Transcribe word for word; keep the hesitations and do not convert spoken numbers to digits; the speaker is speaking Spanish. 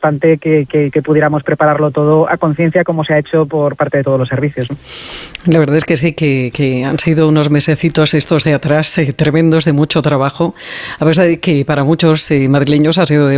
importante que, que, que pudiéramos prepararlo todo a conciencia, como se ha hecho por parte de todos los servicios, ¿no? La verdad es que sí, que, que han sido unos mesecitos estos de atrás eh, tremendos, de mucho trabajo, a pesar de que para muchos eh, madrileños ha sido de